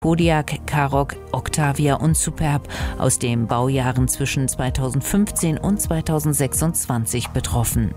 Kodiaq, Karoq, Octavia und Superb aus den Baujahren zwischen 2015 und 2026 betroffen.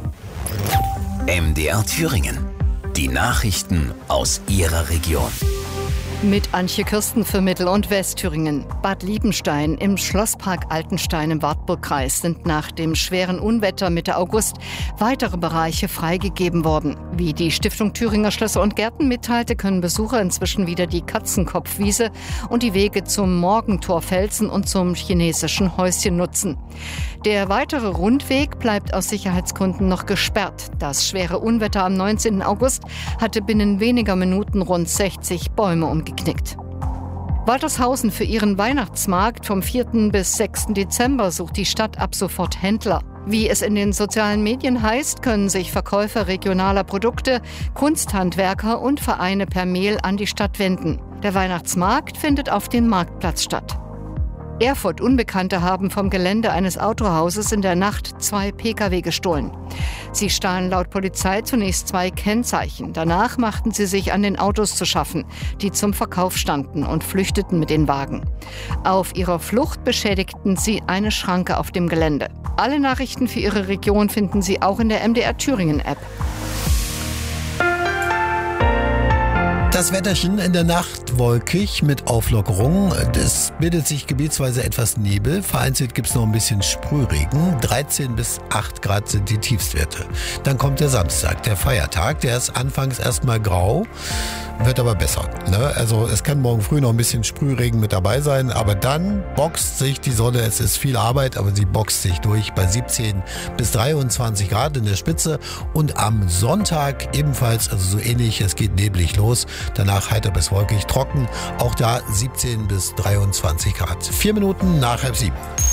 MDR Thüringen. Die Nachrichten aus Ihrer Region. Mit Antje Kirsten für Mittel- und Westthüringen. Bad Liebenstein im Schlosspark Altenstein im Wartburgkreis sind nach dem schweren Unwetter Mitte August weitere Bereiche freigegeben worden. Wie die Stiftung Thüringer Schlösser und Gärten mitteilte, können Besucher inzwischen wieder die Katzenkopfwiese und die Wege zum Morgentorfelsen und zum chinesischen Häuschen nutzen. Der weitere Rundweg bleibt aus Sicherheitsgründen noch gesperrt. Das schwere Unwetter am 19. August hatte binnen weniger Minuten rund 60 Bäume umgeknickt. Waltershausen für ihren Weihnachtsmarkt vom 4. bis 6. Dezember sucht die Stadt ab sofort Händler. Wie es in den sozialen Medien heißt, können sich Verkäufer regionaler Produkte, Kunsthandwerker und Vereine per Mail an die Stadt wenden. Der Weihnachtsmarkt findet auf dem Marktplatz statt. Erfurt Unbekannte haben vom Gelände eines Autohauses in der Nacht 2 Pkw gestohlen. Sie stahlen laut Polizei zunächst 2 Kennzeichen. Danach machten sie sich an den Autos zu schaffen, die zum Verkauf standen, und flüchteten mit den Wagen. Auf ihrer Flucht beschädigten sie eine Schranke auf dem Gelände. Alle Nachrichten für Ihre Region finden Sie auch in der MDR Thüringen App. Das Wetterchen in der Nacht wolkig mit Auflockerung. Es bildet sich gebietsweise etwas Nebel. Vereinzelt gibt es noch ein bisschen Sprühregen. 13 bis 8 Grad sind die Tiefstwerte. Dann kommt der Samstag, der Feiertag. Der ist anfangs erstmal grau, wird aber besser. Also es kann morgen früh noch ein bisschen Sprühregen mit dabei sein, aber dann boxt sich die Sonne. Es ist viel Arbeit, aber sie boxt sich durch bei 17 bis 23 Grad in der Spitze. Und am Sonntag ebenfalls, also so ähnlich, es geht neblig los. Danach heiter bis wolkig, trocken. Auch da 17 bis 23 Grad. 4 Minuten nach 6:30.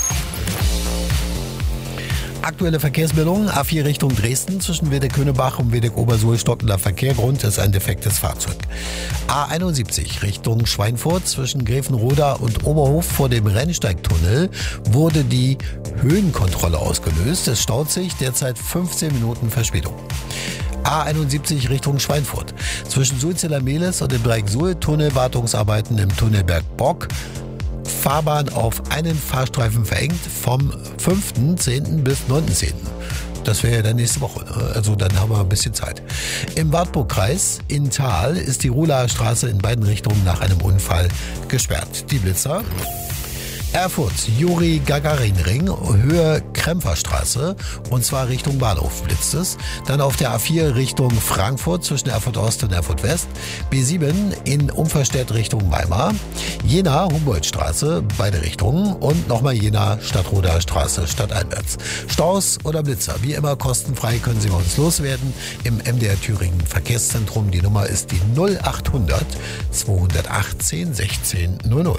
Aktuelle Verkehrsmeldung: A4 Richtung Dresden zwischen Wedeck-Könebach und Wedeck-Obersuhl stockender Verkehr. Grund ist ein defektes Fahrzeug. A71 Richtung Schweinfurt zwischen Gräfenroda und Oberhof vor dem Rennsteigtunnel wurde die Höhenkontrolle ausgelöst. Es staut sich, derzeit 15 Minuten Verspätung. A71 Richtung Schweinfurt zwischen Sulzeller-Mehlis und dem Dreieck Suhl, Tunnelwartungsarbeiten im Tunnelberg Bock. Fahrbahn auf einen Fahrstreifen verengt vom 5.10. bis 9.10. Das wäre ja dann nächste Woche, also dann haben wir ein bisschen Zeit. Im Wartburgkreis in Thal ist die Ruhlaer Straße in beiden Richtungen nach einem Unfall gesperrt. Die Blitzer: Erfurt, Juri-Gagarin-Ring, Höhe Krempferstraße, und zwar Richtung Bahnhof blitzt es. Dann auf der A4 Richtung Frankfurt zwischen Erfurt Ost und Erfurt West. B7 in Umverstedt Richtung Weimar. Jena, Humboldtstraße, beide Richtungen. Und nochmal Jena, Stadtroder Straße, stadteinwärts. Staus oder Blitzer, wie immer kostenfrei, können Sie bei uns loswerden. Im MDR Thüringen Verkehrszentrum. Die Nummer ist die 0800 218 16 00.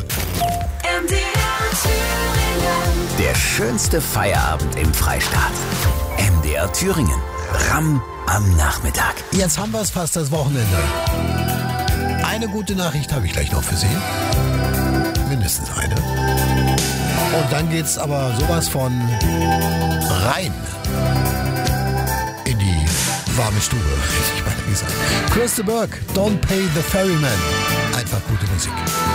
Der schönste Feierabend im Freistaat. MDR Thüringen. Ramm am Nachmittag. Jetzt haben wir es fast, das Wochenende. Eine gute Nachricht habe ich gleich noch für Sie. Mindestens eine. Und dann geht's aber sowas von rein in die warme Stube, hätte ich mal gesagt. Chris de Burgh, Don't Pay the Ferryman. Einfach gute Musik.